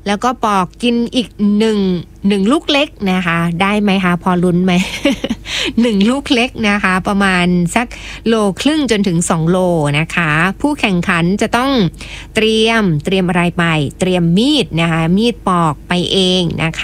แล้วก็ปอกกินอีก1ลูกเล็กนะคะได้ไหมคะพอลุ้นไหม 1ลูกเล็กนะคะประมาณสักโลครึ่งจนถึง2โลนะคะผู้แข่งขันจะต้องเตรียมอะไรไปเตรียมมีดนะคะมีดปอกไปเองนะค